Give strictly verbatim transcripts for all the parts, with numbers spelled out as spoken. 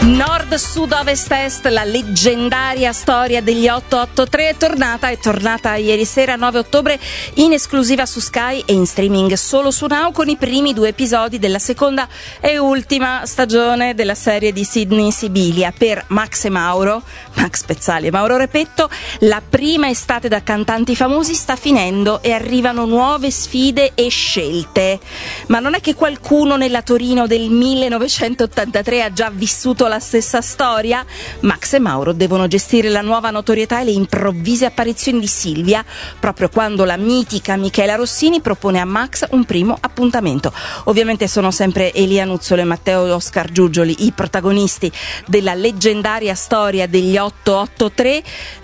Nord, Sud, Ovest, Est, la leggendaria storia degli otto otto tre è tornata, è tornata ieri sera nove ottobre in esclusiva su Sky e in streaming solo su Now con i primi due episodi della seconda e ultima stagione della serie di Sydney Sibilia. Per Max e Mauro, Max Pezzali e Mauro Repetto, la prima estate da cantanti famosi sta finendo e arrivano nuove sfide e scelte. Ma non è che qualcuno nella Torino del millenovecentottantatré ha già vissuto la la stessa storia? Max e Mauro devono gestire la nuova notorietà e le improvvise apparizioni di Silvia proprio quando la mitica Michela Rossini propone a Max un primo appuntamento. Ovviamente sono sempre Elia Nuzzolo e Matteo Oscar Giugioli i protagonisti della leggendaria storia degli otto otto tre.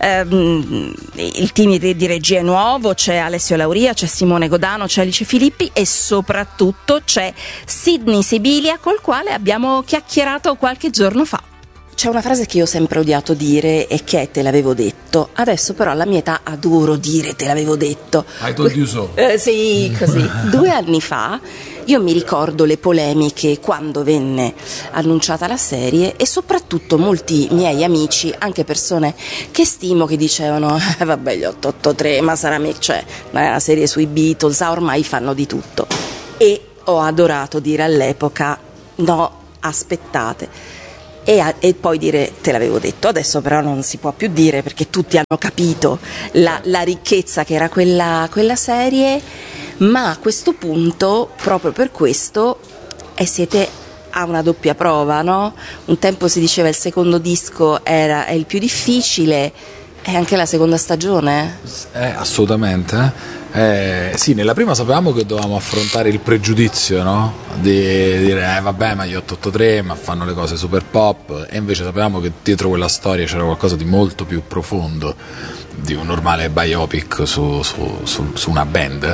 ehm, il team di regia è nuovo, c'è Alessio Lauria, c'è Simone Godano, c'è Alice Filippi e soprattutto c'è Sydney Sibilia, col quale abbiamo chiacchierato qualche giorno fa. C'è una frase che io ho sempre odiato dire e che è "te l'avevo detto", adesso però alla mia età adoro dire "te l'avevo detto". I told you so. Eh, sì, così. Due anni fa io mi ricordo le polemiche quando venne annunciata la serie e soprattutto molti miei amici, anche persone che stimo, che dicevano eh, vabbè gli otto otto tre, ma sarà me, cioè ma è una serie sui Beatles, ah, ormai fanno di tutto. E ho adorato dire all'epoca no, aspettate. E, a, e poi dire "te l'avevo detto". Adesso però non si può più dire perché tutti hanno capito la, la ricchezza che era quella, quella serie, ma a questo punto, proprio per questo, e siete a una doppia prova, no? Un tempo si diceva il secondo disco era è il più difficile, e anche la seconda stagione? Eh, assolutamente. Eh, sì, nella prima sapevamo che dovevamo affrontare il pregiudizio, no? Di dire eh vabbè ma gli otto otto tre ma fanno le cose super pop, e invece sapevamo che dietro quella storia c'era qualcosa di molto più profondo di un normale biopic su, su, su, su una band.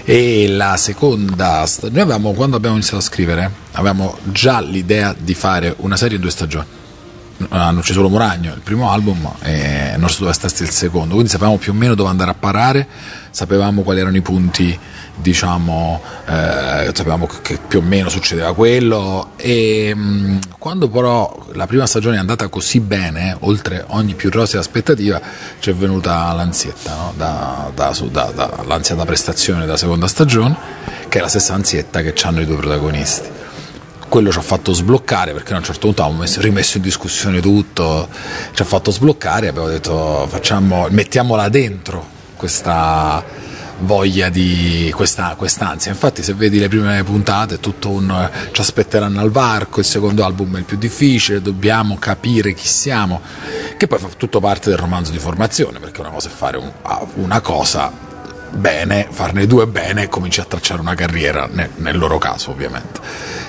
E la seconda st- noi avevamo, quando abbiamo iniziato a scrivere, avevamo già l'idea di fare una serie in due stagioni. Hanno ucciso solo Moragno il primo album e Nord Sud Ovest Est il secondo, quindi sapevamo più o meno dove andare a parare, sapevamo quali erano i punti, diciamo, eh, sapevamo che più o meno succedeva quello. E mh, quando però la prima stagione è andata così bene, oltre ogni più rosea aspettativa, ci è venuta l'ansietta, no? da, da, da, da, l'ansia da prestazione della seconda stagione, che è la stessa ansietta che hanno i due protagonisti. Quello ci ha fatto sbloccare, perché a un certo punto avevamo messo, rimesso in discussione tutto, ci ha fatto sbloccare e abbiamo detto facciamo, mettiamola dentro questa voglia di questa quest'ansia. Infatti se vedi le prime puntate tutto un ci aspetteranno al varco, il secondo album è il più difficile, dobbiamo capire chi siamo, che poi fa tutto parte del romanzo di formazione, perché una cosa è fare un, una cosa bene, farne due bene e cominci a tracciare una carriera, nel, nel loro caso ovviamente,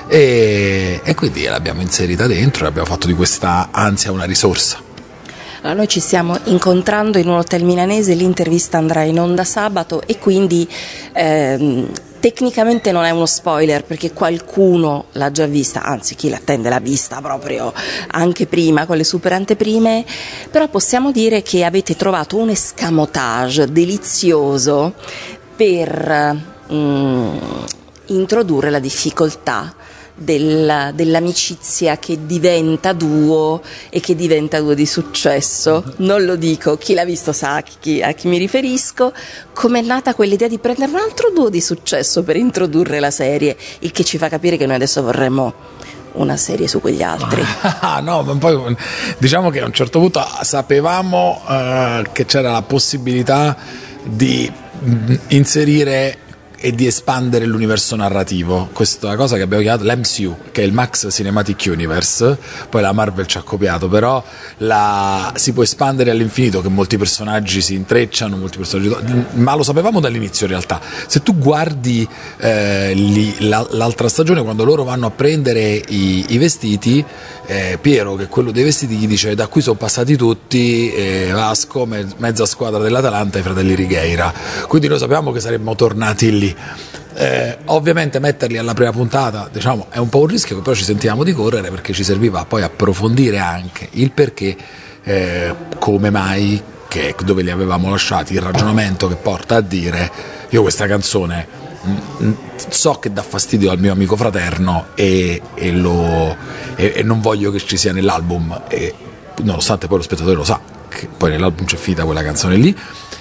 e, e quindi l'abbiamo inserita dentro e abbiamo fatto di questa ansia una risorsa. Allora, noi ci stiamo incontrando in un hotel milanese, l'intervista andrà in onda sabato e quindi ehm, tecnicamente non è uno spoiler perché qualcuno l'ha già vista, anzi chi l'attende l'ha vista proprio anche prima con le super anteprime, però possiamo dire che avete trovato un escamotage delizioso per mm, introdurre la difficoltà Del, dell'amicizia che diventa duo e che diventa duo di successo. Non lo dico, chi l'ha visto sa a chi, a chi mi riferisco. Com'è nata quell'idea di prendere un altro duo di successo per introdurre la serie, il che ci fa capire che noi adesso vorremmo una serie su quegli altri. Ah, no, ma poi diciamo che a un certo punto sapevamo uh, che c'era la possibilità di inserire e di espandere l'universo narrativo, questa cosa che abbiamo chiamato l'M C U, che è il Max Cinematic Universe, poi la Marvel ci ha copiato, però la, si può espandere all'infinito, che molti personaggi si intrecciano, molti personaggi, ma lo sapevamo dall'inizio in realtà. Se tu guardi eh, li, la, l'altra stagione, quando loro vanno a prendere i, i vestiti, eh, Piero, che è quello dei vestiti, gli dice da qui sono passati tutti, eh, Vasco, me, mezza squadra dell'Atalanta e i fratelli Righeira, quindi noi sapevamo che saremmo tornati lì. Eh, ovviamente metterli alla prima puntata, diciamo, è un po' un rischio, che però ci sentivamo di correre, perché ci serviva poi approfondire anche il perché, eh, come mai, che dove li avevamo lasciati, il ragionamento che porta a dire io questa canzone so che dà fastidio al mio amico fraterno e, e, lo, e, e non voglio che ci sia nell'album, e, nonostante poi lo spettatore lo sa che poi nell'album c'è finita quella canzone lì,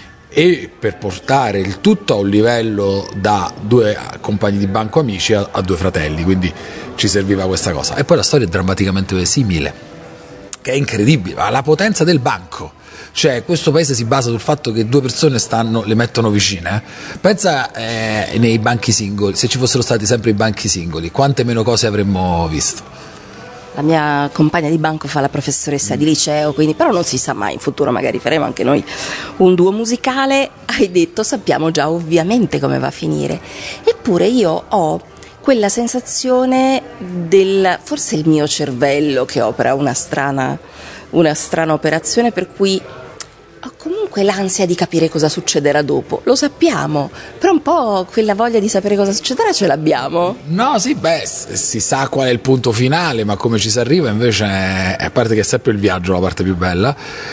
e per portare il tutto a un livello da due compagni di banco amici a, a due fratelli, quindi ci serviva questa cosa. E poi la storia è drammaticamente simile, che è incredibile, ma la potenza del banco. Cioè, questo paese si basa sul fatto che due persone stanno, le mettono vicine. Pensa eh, nei banchi singoli, se ci fossero stati sempre i banchi singoli, quante meno cose avremmo visto. La mia compagna di banco fa la professoressa di liceo, quindi però non si sa mai, in futuro magari faremo anche noi un duo musicale. Hai detto, sappiamo già ovviamente come va a finire. Eppure io ho quella sensazione del, forse il mio cervello che opera una strana, una strana operazione, per cui ho comunque l'ansia di capire cosa succederà dopo. Lo sappiamo, però un po' quella voglia di sapere cosa succederà ce l'abbiamo. No, sì, beh, si sa qual è il punto finale, ma come ci si arriva invece è, a parte che è sempre il viaggio la parte più bella.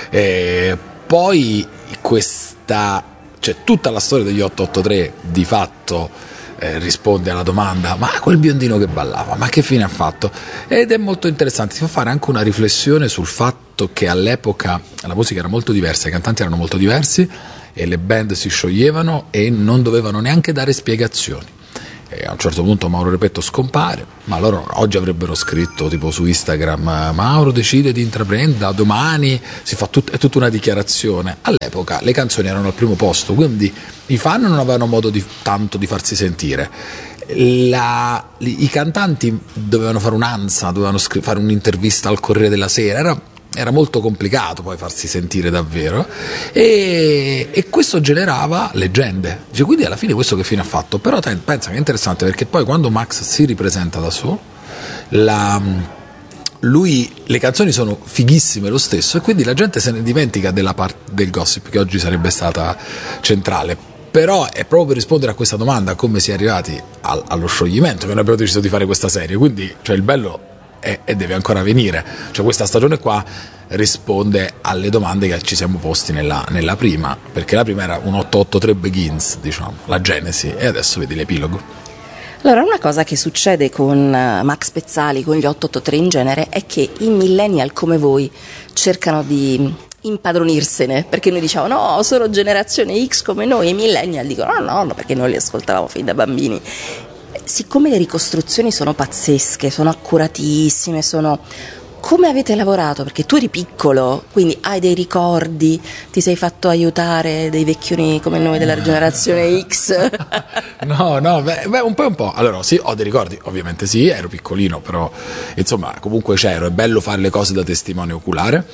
E poi questa, cioè tutta la storia degli otto otto tre di fatto eh, risponde alla domanda: ma quel biondino che ballava, ma che fine ha fatto? Ed è molto interessante, ti fa fare anche una riflessione sul fatto che all'epoca la musica era molto diversa, i cantanti erano molto diversi e le band si scioglievano e non dovevano neanche dare spiegazioni. E a un certo punto Mauro Repetto scompare, ma loro oggi avrebbero scritto tipo su Instagram: Mauro decide di intraprendere, da domani si fa tut- è tutta una dichiarazione. All'epoca le canzoni erano al primo posto, quindi i fan non avevano modo di, tanto di farsi sentire. La, i cantanti dovevano fare un'ansa, dovevano scri- fare un'intervista al Corriere della Sera, era era molto complicato poi farsi sentire davvero, e, e questo generava leggende. Cioè, quindi alla fine questo che fine ha fatto? Però te, pensa che è interessante, perché poi quando Max si ripresenta da solo, la, lui, le canzoni sono fighissime lo stesso, e quindi la gente se ne dimentica della parte del gossip che oggi sarebbe stata centrale. Però è proprio per rispondere a questa domanda, come si è arrivati al, allo scioglimento, che noi abbiamo deciso di fare questa serie. Quindi, cioè, il bello e deve ancora venire, cioè questa stagione qua risponde alle domande che ci siamo posti nella, nella prima, perché la prima era un otto otto tre Begins, diciamo, la genesi, e adesso vedi l'epilogo. Allora, una cosa che succede con Max Pezzali, con gli otto otto tre in genere, è che i millennial come voi cercano di impadronirsene, perché noi diciamo no, sono generazione X come noi, e i millennial dicono no, no, no, perché noi li ascoltavamo fin da bambini. Siccome le ricostruzioni sono pazzesche, sono accuratissime, sono... Come avete lavorato? Perché tu eri piccolo, quindi hai dei ricordi, ti sei fatto aiutare dei vecchioni come noi della generazione X? No, no, beh, beh, un po' un po'. Allora, sì, ho dei ricordi, ovviamente sì, ero piccolino, però insomma, comunque c'ero, è bello fare le cose da testimone oculare.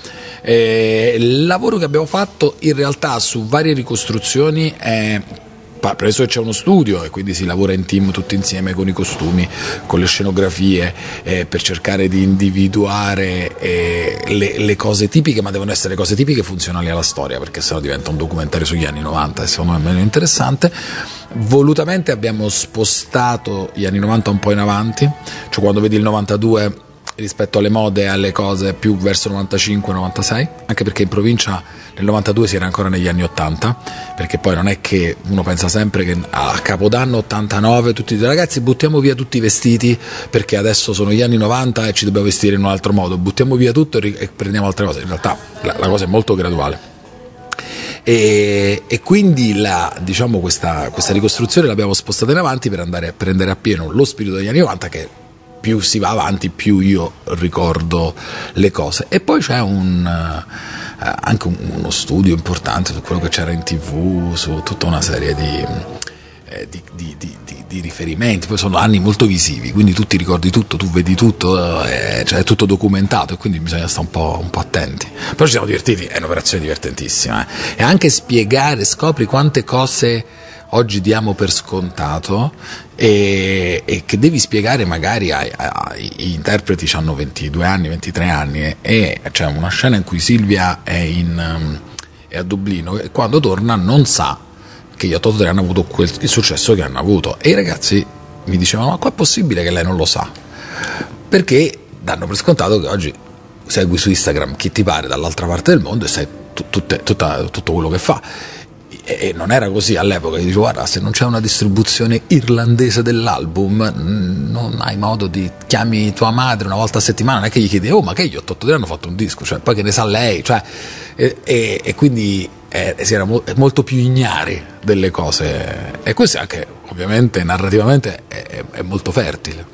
E il lavoro che abbiamo fatto in realtà su varie ricostruzioni è... preso che c'è uno studio e quindi si lavora in team tutti insieme con i costumi, con le scenografie, eh, per cercare di individuare eh, le, le cose tipiche, ma devono essere cose tipiche funzionali alla storia, perché sennò diventa un documentario sugli anni novanta e secondo me è meno interessante. Volutamente abbiamo spostato gli anni novanta un po' in avanti, cioè quando vedi il novantadue rispetto alle mode e alle cose più verso novantacinque novantasei, anche perché in provincia nel novantadue si era ancora negli anni ottanta, perché poi non è che uno pensa sempre che a Capodanno ottantanove tutti i ragazzi buttiamo via tutti i vestiti perché adesso sono gli anni novanta e ci dobbiamo vestire in un altro modo, buttiamo via tutto e, ri- e prendiamo altre cose. In realtà la, la cosa è molto graduale. E, e quindi la, diciamo, questa, questa ricostruzione l'abbiamo spostata in avanti per andare a prendere appieno lo spirito degli anni novanta, che più si va avanti più io ricordo le cose. E poi c'è un eh, anche un, uno studio importante su quello che c'era in tv, su tutta una serie di, eh, di, di, di, di, di riferimenti. Poi sono anni molto visivi, quindi tu ti ricordi tutto, tu vedi tutto, eh, cioè è tutto documentato, e quindi bisogna stare un po', un po' attenti. Però ci siamo divertiti, è un'operazione divertentissima, eh. E anche spiegare, scopri quante cose oggi diamo per scontato e, e che devi spiegare magari ai, ai, ai interpreti che hanno ventidue anni, ventitré anni, e, e c'è una scena in cui Silvia è, in, um, è a Dublino e quando torna non sa che gli otto otto tre hanno avuto quel, il successo che hanno avuto, e i ragazzi mi dicevano: ma qua è possibile che lei non lo sa? Perché danno per scontato che oggi segui su Instagram chi ti pare dall'altra parte del mondo e sai tu, tutte, tutta, tutto quello che fa. e non era così all'epoca, gli dicevo guarda, se non c'è una distribuzione irlandese dell'album non hai modo di, chiami tua madre una volta a settimana, non è che gli chiedi oh ma che gli otto otto tre hanno fatto un disco, cioè poi che ne sa lei, cioè, e, e, e quindi eh, si era mo- molto più ignari delle cose, e questo anche ovviamente narrativamente è, è molto fertile.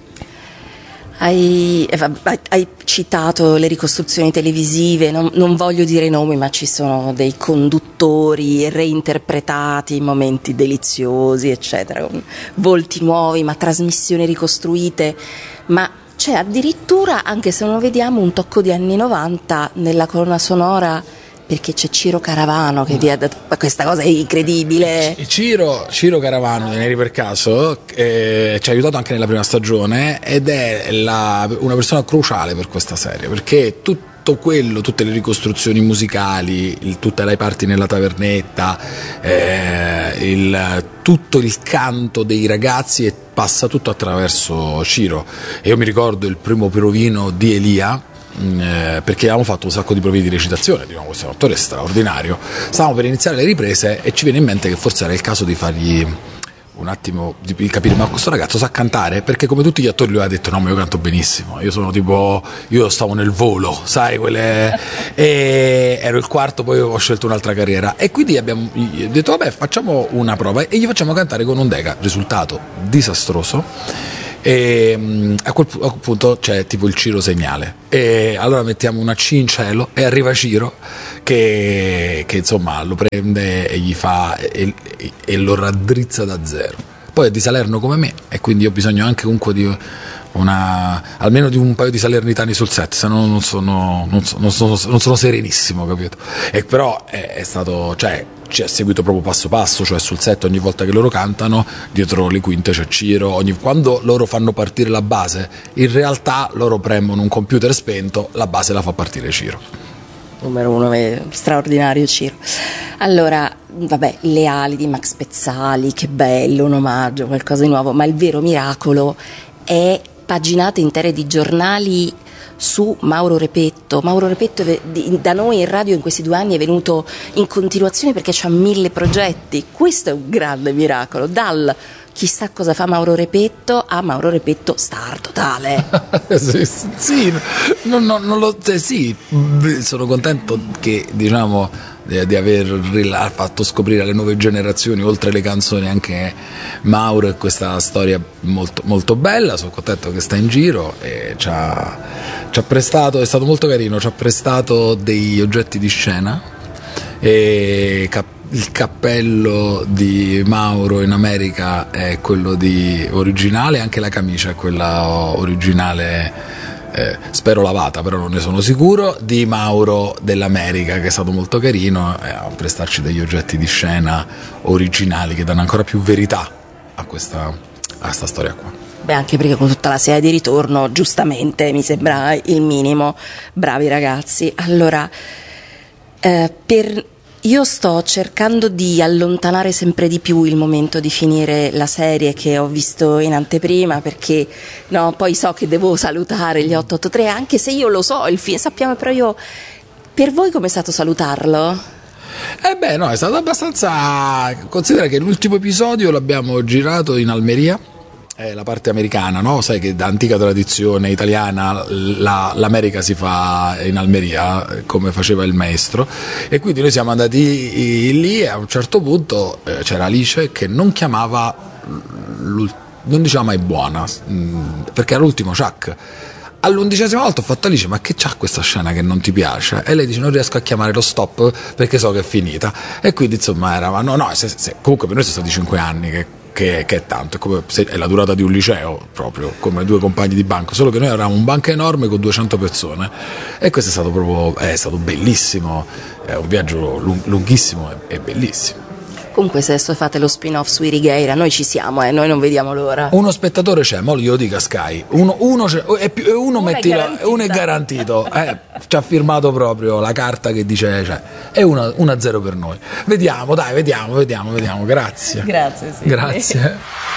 Hai, hai citato le ricostruzioni televisive, non, non voglio dire nomi, ma ci sono dei conduttori reinterpretati in momenti deliziosi, eccetera, con volti nuovi, ma trasmissioni ricostruite, ma c'è addirittura, anche se non lo vediamo, un tocco di anni novanta nella colonna sonora, perché c'è Ciro Caravano che dia, questa cosa è incredibile. Ciro, Ciro Caravano di Neri per caso eh, ci ha aiutato anche nella prima stagione ed è la, una persona cruciale per questa serie, perché tutto quello, tutte le ricostruzioni musicali, il, tutte le parti nella tavernetta, eh, il, tutto il canto dei ragazzi passa tutto attraverso Ciro. E io mi ricordo il primo provino di Elia, Eh, perché avevamo fatto un sacco di prove di recitazione, diciamo, questo è un attore straordinario, stavamo per iniziare le riprese e ci viene in mente che forse era il caso di fargli un attimo di capire ma questo ragazzo sa cantare, perché come tutti gli attori lui ha detto no ma io canto benissimo, io sono tipo, io stavo nel volo, sai, quelle, e ero il quarto, poi ho scelto un'altra carriera e quindi abbiamo detto vabbè facciamo una prova e gli facciamo cantare con un Decca, risultato disastroso. E a quel punto c'è tipo il Ciro segnale e allora mettiamo una C in cielo e arriva Ciro che, che insomma lo prende e gli fa e, e, e lo raddrizza da zero. Poi è di Salerno come me e quindi ho bisogno anche comunque di una, almeno di un paio di salernitani sul set, se no non sono, non sono, non sono, non sono serenissimo, capito? E però è, è stato, cioè ci ha seguito proprio passo passo, cioè sul set ogni volta che loro cantano dietro le quinte c'è Ciro, ogni, quando loro fanno partire la base in realtà loro premono un computer spento, la base la fa partire Ciro. Numero uno, straordinario Ciro. Allora, vabbè, le ali di Max Pezzali, che bello, un omaggio, qualcosa di nuovo, ma il vero miracolo è paginate intere di giornali su Mauro Repetto. Mauro Repetto da noi in radio in questi due anni è venuto in continuazione perché c'ha mille progetti, questo è un grande miracolo, dal chissà cosa fa Mauro Repetto a Mauro Repetto star totale. sì, sì, non, non, non lo, sì, sono contento che diciamo di, di aver fatto scoprire alle nuove generazioni oltre le canzoni anche Mauro e questa storia molto, molto bella. Sono contento che sta in giro e ci ha, ci ha prestato, è stato molto carino, ci ha prestato degli oggetti di scena e cap- il cappello di Mauro in America è quello di originale, anche la camicia è quella originale, eh, spero lavata, però non ne sono sicuro, di Mauro dell'America, che è stato molto carino eh, a prestarci degli oggetti di scena originali che danno ancora più verità a questa, a questa storia qua. Beh, anche perché con tutta la serie di ritorno, giustamente, mi sembra il minimo. Bravi ragazzi. Allora, eh, per io sto cercando di allontanare sempre di più il momento di finire la serie che ho visto in anteprima, perché no, poi so che devo salutare gli otto otto tre, anche se io lo so, il film, sappiamo, però io, per voi com'è stato salutarlo? Eh beh, no, è stato abbastanza. Considera che l'ultimo episodio l'abbiamo girato in Almeria. È la parte americana, no? Sai che da antica tradizione italiana la, l'America si fa in Almeria, come faceva il maestro, e quindi noi siamo andati lì e a un certo punto eh, c'era Alice che non chiamava, non diceva mai buona, perché era l'ultimo Chuck. All'undicesima volta ho fatto Alice, ma che c'ha questa scena che non ti piace? E lei dice non riesco a chiamare lo stop perché so che è finita. E quindi insomma era, no, no, se, se, comunque per noi sono stati cinque anni che Che, che è tanto, è, come, è la durata di un liceo, proprio come due compagni di banco, solo che noi eravamo un banco enorme con duecento persone e questo è stato proprio, è stato bellissimo, è un viaggio lung, lunghissimo e, e bellissimo. Comunque se adesso fate lo spin-off su Irigheira, noi ci siamo, eh, noi non vediamo l'ora. Uno spettatore c'è, mo glielo dica Sky, uno, uno, c'è, e più, uno, metti la, uno è garantito, eh, ci ha firmato proprio la carta che dice, cioè, è uno a zero per noi. Vediamo, dai, vediamo, vediamo, vediamo, grazie. Grazie, sì. Grazie.